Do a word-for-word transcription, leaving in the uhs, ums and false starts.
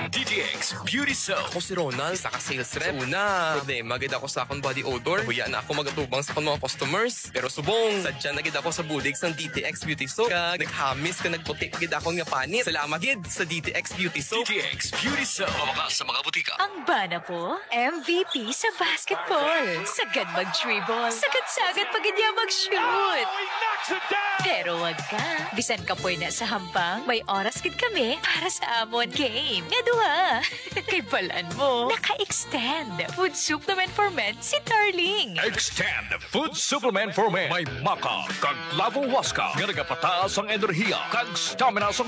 D T X Beauty Soap. Ako si Ronald, isa ka sales rep. Una, problema, gid ako sa akong body odor. Huya na ako magatubang sa akong mga customers. Pero subong, sadya na gid ako sa budigs ng D T X Beauty Soap. Kag naghamis ka nagputi gid ako nga panit. Salamat gid sa D T X Beauty Soap. D T X Beauty Soap. Mawakas sa mga butika. Ang bana po, M V P sa basketball. Sagad mag-dribble. Sagad-sagad pag hindi mag-shoot. Pero wag ka. Bisan ka po na sa hampang, may oras gid kami para sa amon game. Nga duha. Kay balan mo, naka-extend. Food supplement for men si Darling. Extend Food Supplement for Men. May maka, kag lavo waska. Nga nagapataas ang enerhiya, kag stamina sa